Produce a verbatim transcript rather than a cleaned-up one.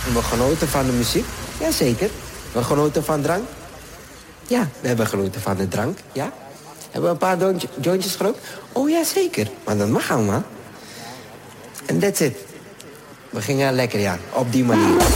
We genoten van de muziek? Jazeker. We genoten van drank? Ja, we hebben genoten van de drank, ja. Hebben we een paar jointje- jointjes gerookt? Oh ja, zeker. Maar dat mag allemaal. En that's it. We gingen lekker, ja. Op die manier.